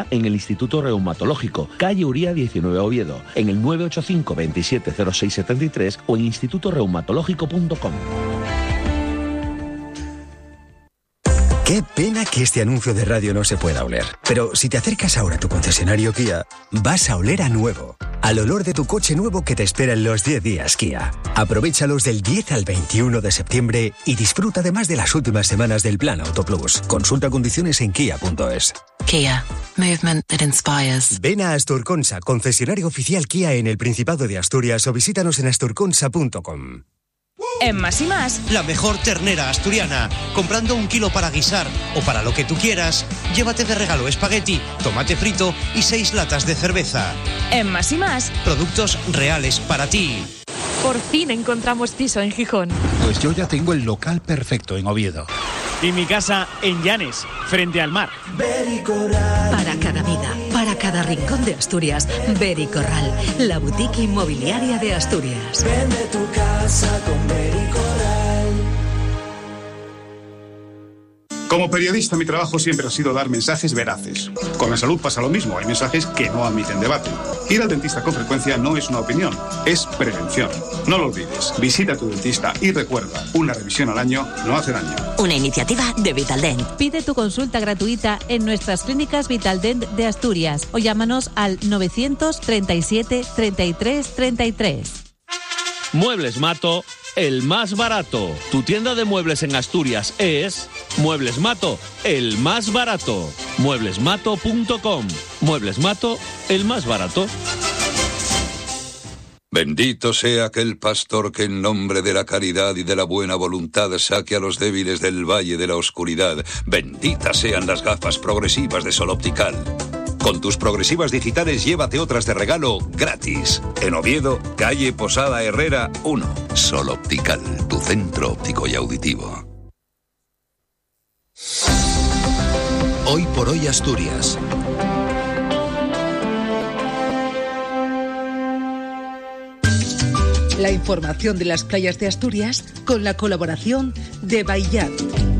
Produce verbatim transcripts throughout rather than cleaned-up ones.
En el Instituto Reumatológico, calle Uría diecinueve Oviedo, en el nueve ocho cinco, veintisiete cero seis setenta y tres o en instituto reumatológico punto com. Qué pena que este anuncio de radio no se pueda oler. Pero si te acercas ahora a tu concesionario Kia, vas a oler a nuevo. Al olor de tu coche nuevo que te espera en los diez días Kia. Aprovéchalos del diez al veintiuno de septiembre y disfruta además de las últimas semanas del Plan Auto Plus. Consulta condiciones en kia punto es. Kia. Movement that inspires. Ven a Asturconsa, concesionario oficial Kia en el Principado de Asturias, o visítanos en asturconsa punto com. En Más y Más, la mejor ternera asturiana. Comprando un kilo para guisar o para lo que tú quieras, llévate de regalo espagueti, tomate frito y seis latas de cerveza. En Más y Más, productos reales para ti. Por fin encontramos piso en Gijón. Pues yo ya tengo el local perfecto en Oviedo. Y mi casa en Llanes, frente al mar. Para cada vida, para cada rincón de Asturias, Bericorral, la boutique inmobiliaria de Asturias. Vende tu casa con Bericorral. Como periodista, mi trabajo siempre ha sido dar mensajes veraces. Con la salud pasa lo mismo, hay mensajes que no admiten debate. Ir al dentista con frecuencia no es una opinión, es prevención. No lo olvides, visita a tu dentista y recuerda, una revisión al año no hace daño. Una iniciativa de Vitaldent. Pide tu consulta gratuita en nuestras clínicas Vitaldent de Asturias o llámanos al novecientos treinta y siete, treinta y tres, treinta y tres. Muebles Mato, el más barato. Tu tienda de muebles en Asturias es Muebles Mato, el más barato. muebles mato punto com. Muebles Mato, el más barato. Bendito sea aquel pastor que en nombre de la caridad y de la buena voluntad saque a los débiles del valle de la oscuridad. Benditas sean las gafas progresivas de Sol Optical. Con tus progresivas digitales llévate otras de regalo gratis. En Oviedo, calle Posada Herrera uno. Sol Optical, tu centro óptico y auditivo. Hoy por hoy Asturias. La información de las playas de Asturias con la colaboración de Baillat.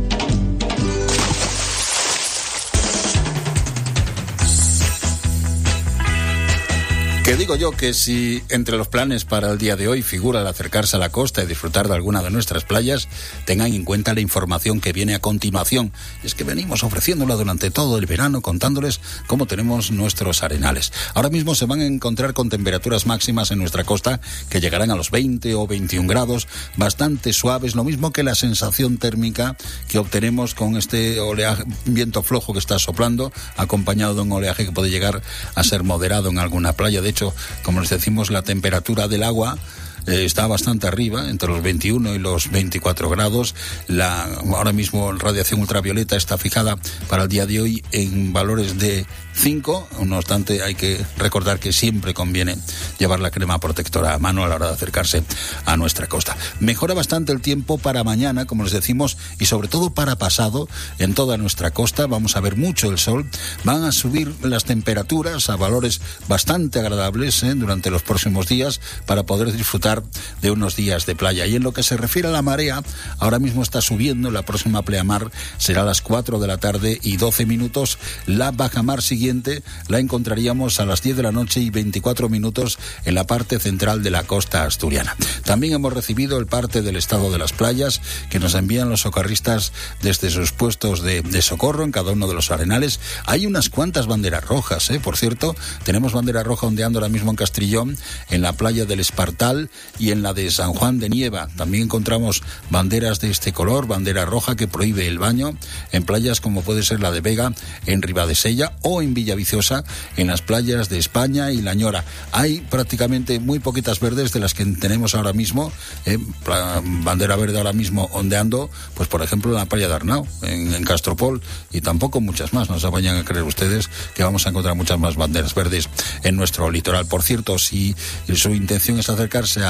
Que digo yo que si entre los planes para el día de hoy figura el acercarse a la costa y disfrutar de alguna de nuestras playas, tengan en cuenta la información que viene a continuación. Es que venimos ofreciéndola durante todo el verano, contándoles cómo tenemos nuestros arenales. Ahora mismo se van a encontrar con temperaturas máximas en nuestra costa que llegarán a los veinte o veintiún grados, bastante suaves, lo mismo que la sensación térmica que obtenemos con este oleaje, viento flojo que está soplando, acompañado de un oleaje que puede llegar a ser moderado en alguna playa. De hecho, como les decimos, la temperatura del agua eh, está bastante arriba, entre los veintiuno y los veinticuatro grados. La, ahora mismo radiación ultravioleta está fijada para el día de hoy en valores de cinco, no obstante hay que recordar que siempre conviene llevar la crema protectora a mano a la hora de acercarse a nuestra costa. Mejora bastante el tiempo para mañana, como les decimos, y sobre todo para pasado en toda nuestra costa. Vamos a ver mucho el sol, van a subir las temperaturas a valores bastante agradables ¿eh? durante los próximos días para poder disfrutar de unos días de playa. Y en lo que se refiere a la marea, ahora mismo está subiendo, la próxima pleamar será a las cuatro de la tarde y doce minutos, la bajamar siguiente la encontraríamos a las diez de la noche y veinticuatro minutos en la parte central de la costa asturiana. También hemos recibido el parte del estado de las playas que nos envían los socorristas desde sus puestos de, de socorro en cada uno de los arenales. Hay unas cuantas banderas rojas, ¿eh? Por cierto, tenemos bandera roja ondeando ahora mismo en Castrillón, en la playa del Espartal y en la de San Juan de Nieva. También encontramos banderas de este color, bandera roja que prohíbe el baño en playas como puede ser la de Vega, en Ribadesella o en Villaviciosa, en las playas de España y La Ñora. Hay prácticamente muy poquitas verdes de las que tenemos ahora mismo, eh, bandera verde ahora mismo ondeando, pues por ejemplo en la playa de Arnau, en, en Castropol, y tampoco muchas más. No se vayan a creer ustedes que vamos a encontrar muchas más banderas verdes en nuestro litoral. Por cierto, si su intención es acercarse a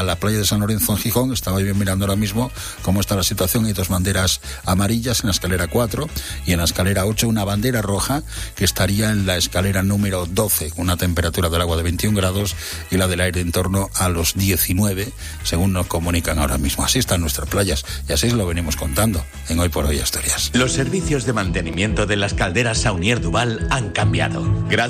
a la playa de San Lorenzo en Gijón. Estaba yo mirando ahora mismo cómo está la situación. Hay dos banderas amarillas en la escalera cuatro y en la escalera ocho una bandera roja que estaría en la escalera número doce, con una temperatura del agua de veintiún grados y la del aire en torno a los diecinueve, según nos comunican ahora mismo. Así están nuestras playas y así lo venimos contando en Hoy por Hoy Asturias. Los servicios de mantenimiento de las calderas Saunier Duval han cambiado. Gracias